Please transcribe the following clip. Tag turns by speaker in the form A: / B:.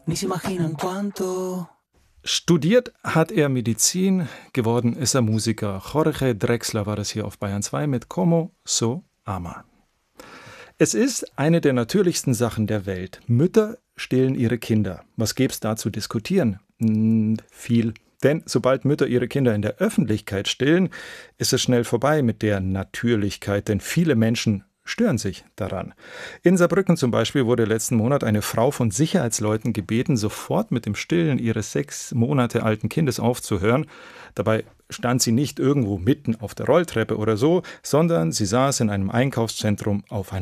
A: ni se imaginan cuánto.
B: Studiert hat er Medizin, geworden ist er Musiker. Jorge Drexler war das hier auf Bayern 2 mit Como so ama. Es ist eine der natürlichsten Sachen der Welt. Mütter stillen ihre Kinder. Was gäbe es da zu diskutieren? Viel. Denn sobald Mütter ihre Kinder in der Öffentlichkeit stillen, ist es schnell vorbei mit der Natürlichkeit, denn viele Menschen stören sich daran. In Saarbrücken zum Beispiel wurde letzten Monat eine Frau von Sicherheitsleuten gebeten, sofort mit dem Stillen ihres 6 Monate alten Kindes aufzuhören. Dabei stand sie nicht irgendwo mitten auf der Rolltreppe oder so, sondern sie saß in einem Einkaufszentrum auf